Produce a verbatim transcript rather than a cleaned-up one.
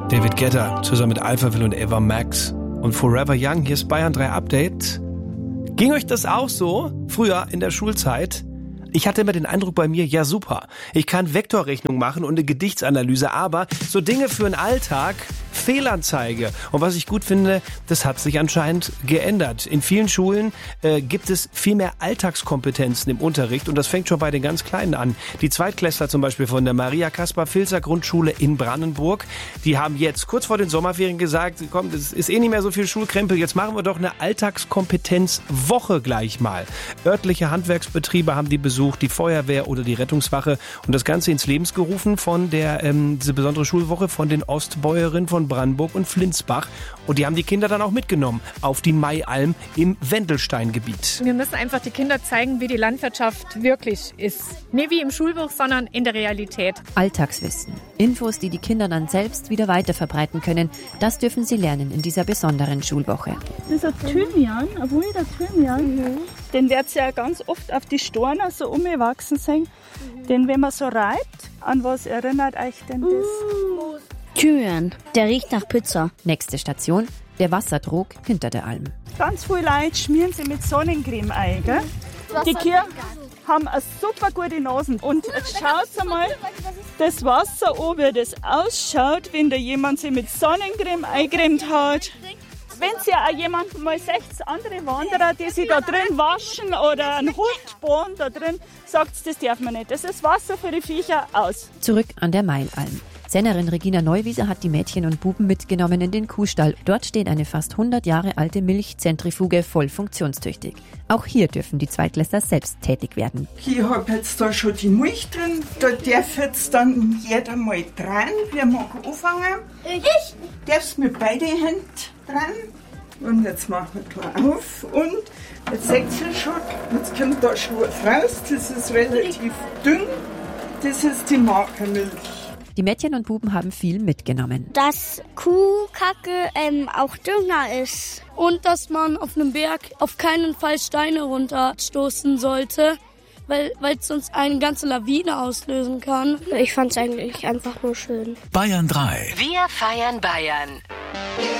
David Guetta zusammen mit Alphaville und Ava Max und Forever Young. Hier ist Bayern drei Update. Ging euch das auch so früher in der Schulzeit? Ich hatte immer den Eindruck bei mir, ja super, ich kann Vektorrechnung machen und eine Gedichtsanalyse, aber so Dinge für den Alltag, Fehlanzeige. Und was ich gut finde, das hat sich anscheinend geändert. In vielen Schulen äh, gibt es viel mehr Alltagskompetenzen im Unterricht und das fängt schon bei den ganz Kleinen an. Die Zweitklässler zum Beispiel von der Maria-Kaspar-Filzer-Grundschule in Brandenburg, die haben jetzt kurz vor den Sommerferien gesagt, komm, das ist eh nicht mehr so viel Schulkrempel, jetzt machen wir doch eine Alltagskompetenzwoche gleich mal. Örtliche Handwerksbetriebe haben die besucht, die Feuerwehr oder die Rettungswache und das Ganze ins Leben gerufen von der, ähm, diese besondere Schulwoche von den Ostbäuerinnen von Brandenburg und Flinsbach. Und die haben die Kinder dann auch mitgenommen auf die Maialm im Wendelsteingebiet. Wir müssen einfach die Kinder zeigen, wie die Landwirtschaft wirklich ist. Nicht wie im Schulbuch, sondern in der Realität. Alltagswissen. Infos, die die Kinder dann selbst wieder weiterverbreiten können, das dürfen sie lernen in dieser besonderen Schulwoche. Das ist ein Thymian, ein wilder Thymian. Mhm. Den wird ja ganz oft auf die Storne so umgewachsen sein. Mhm. Den, wenn man so reibt, an was erinnert euch denn das? Mhm. Thymian, der riecht nach Pizza. Nächste Station, der Wasserdruck hinter der Alm. Ganz viele Leute schmieren sie mit Sonnencreme ein. Gell? Die Kühe haben eine super gute Nasen. Und jetzt schaut mal das Wasser an, wie das ausschaut, wenn da jemand sich mit Sonnencreme eingecremt hat. Wenn Sie auch jemanden mal sechs andere Wanderer, die sich da drin waschen oder einen Hund bohren da drin, sagt das darf man nicht. Das ist Wasser für die Viecher aus. Zurück an der Mailalm. Sennerin Regina Neuwieser hat die Mädchen und Buben mitgenommen in den Kuhstall. Dort steht eine fast hundert Jahre alte Milchzentrifuge voll funktionstüchtig. Auch hier dürfen die Zweitklässler selbst tätig werden. Ich habe jetzt da schon die Milch drin. Da darf jetzt dann jeder mal dran. Wer mag anfangen? Ich. Darfst mit beiden Händen dran. Und jetzt machen wir da auf. Und jetzt seht ihr schon, jetzt kommt da schon was raus. Das ist relativ dünn. Das ist die Magermilch. Die Mädchen und Buben haben viel mitgenommen. Dass Kuhkacke ähm, auch Dünger ist. Und dass man auf einem Berg auf keinen Fall Steine runterstoßen sollte, weil es sonst eine ganze Lawine auslösen kann. Ich fand es eigentlich einfach nur schön. Bayern drei. Wir feiern Bayern.